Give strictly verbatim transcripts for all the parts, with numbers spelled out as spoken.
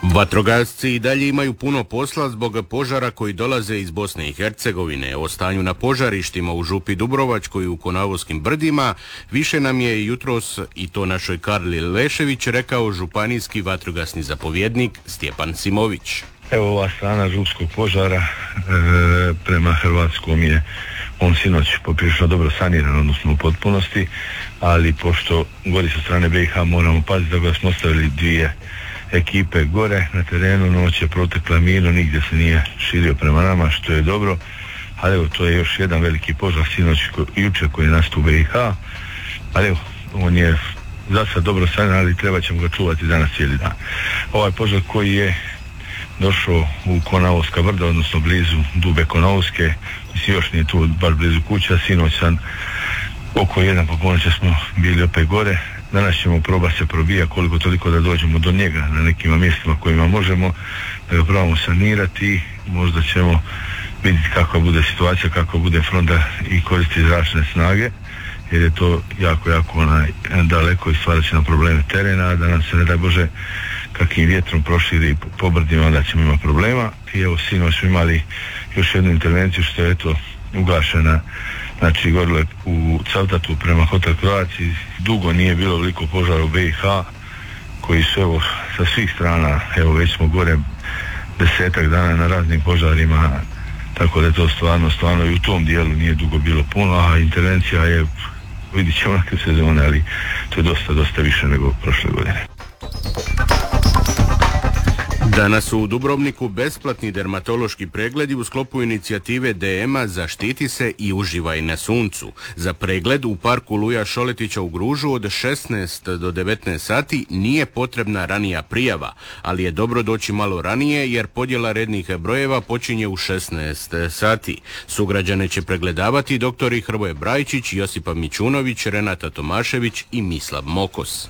Vatrogasci i dalje imaju puno posla zbog požara koji dolaze iz Bosne i Hercegovine. O stanju na požarištima u Župi Dubrovačkoj i u Konavoskim brdima više nam je jutros, i to našoj Karli Lešević, rekao županijski vatrogasni zapovjednik Stjepan Simović. Evo ova strana župskog požara e, prema hrvatskom je on sinoć poprilično dobro saniran, odnosno u potpunosti, ali pošto gori sa strane B i H moramo paziti da ga smo ostavili dvije ekipe gore na terenu, noć je protekla mirno, nigdje se nije širio prema nama, što je dobro, ali evo to je još jedan veliki požar sinoć jučer koji je nastao u B i H, ali evo on je za sad dobro saniran, ali treba ćemo ga čuvati danas cijeli dan. Ovaj požar koji je došao u Konavovska brda, odnosno blizu Dube Konavovske, mislim još nije tu baš blizu kuća, sinoć sam oko jedan po ponoći smo bili opet gore. Danas ćemo probati se probija koliko toliko da dođemo do njega na nekim mjestima kojima možemo, da ga probamo sanirati i možda ćemo vidjeti kakva bude situacija, kakva bude fronta i koristiti zračne snage, jer je to jako, jako onaj, daleko i stvarat će nam probleme terena, da nam se ne daj Bože kakvim vjetrom proširi po brdima, onda ćemo imati problema. I evo sinoć smo imali još jednu intervenciju što je eto ugašena, znači gorile u Cavtatu prema Hotel Croatia. Dugo nije bilo veliko požara u B i H koji su evo sa svih strana, evo već smo gore desetak dana na raznim požarima, tako da je to stvarno, stvarno i u tom dijelu nije dugo bilo puno, a intervencija je, vidit ćemo neke sezone, ali to je dosta, dosta više nego prošle godine. Danas su u Dubrovniku besplatni dermatološki pregledi u sklopu inicijative D M-a Zaštiti se i uživaj na suncu. Za pregled u parku Luja Šoletića u Gružu od šesnaest do devetnaest sati nije potrebna ranija prijava, ali je dobro doći malo ranije jer podjela rednih brojeva počinje u šesnaest sati. Sugrađane će pregledavati doktori Hrvoje Brajčić, Josipa Mićunović, Renata Tomašević i Mislav Mokos.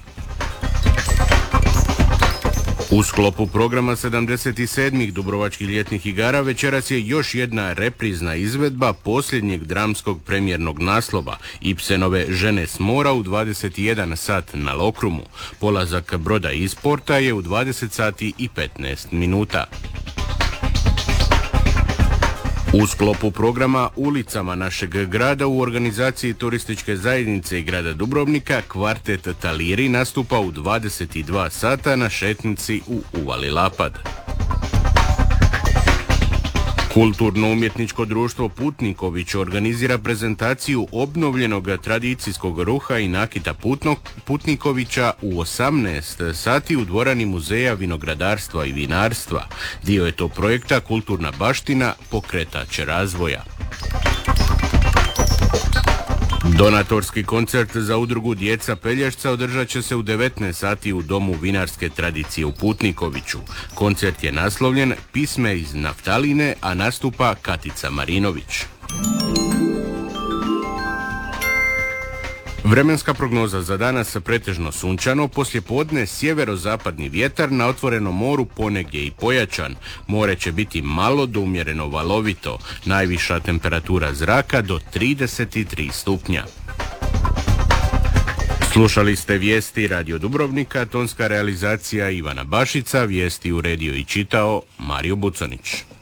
U sklopu programa sedamdeset sedmih Dubrovačkih ljetnih igara večeras je još jedna reprizna izvedba posljednjeg dramskog premijernog naslova Ibsenove Žene s mora u dvadeset jedan sat na Lokrumu. Polazak broda iz porta je u dvadeset sati i petnaest minuta. U sklopu programa Ulicama našeg grada u organizaciji turističke zajednice i grada Dubrovnika kvartet Taliri nastupa u dvadeset dva sata na šetnici u Uvali Lapad. Kulturno-umjetničko društvo Putniković organizira prezentaciju obnovljenog tradicijskog ruha i nakita Putno, Putnikovića u osamnaest sati u dvorani Muzeja vinogradarstva i vinarstva. Dio je to projekta Kulturna baština, pokretač razvoja. Donatorski koncert za udrugu Djeca Pelješca održat će se u devetnaest sati u Domu vinarske tradicije u Putnikoviću. Koncert je naslovljen Pisme iz naftaline, a nastupa Katica Marinović. Vremenska prognoza za danas pretežno sunčano, poslijepodne sjeverozapadni vjetar, na otvorenom moru ponegdje i pojačan. More će biti malo do umjereno valovito, najviša temperatura zraka do trideset tri stupnja. Slušali ste vijesti Radio Dubrovnika, tonska realizacija Ivana Bašica, vijesti uredio i čitao Mario Bucanić.